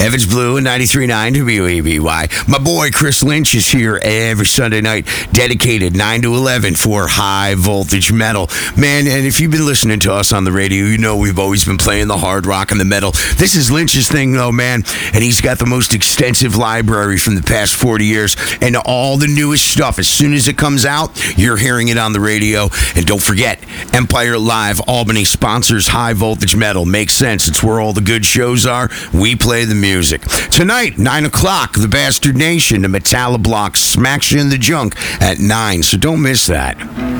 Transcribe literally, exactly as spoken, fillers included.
Evans Blue and ninety-three point nine W A B Y. My boy Chris Lynch is here every Sunday night, dedicated nine to eleven for high voltage metal. Man, and if you've been listening to us on the radio, you know we've always been playing the hard rock and the metal. This is Lynch's thing, though, man, and he's got the most extensive library from the past forty years and all the newest stuff. As soon as it comes out, you're hearing it on the radio. And don't forget, Empire Live Albany sponsors high voltage metal. Makes sense. It's where all the good shows are. We play the music. Tonight, nine o'clock, the Bastard Nation, the Metalloblock smacks you in the junk at nine, so don't miss that.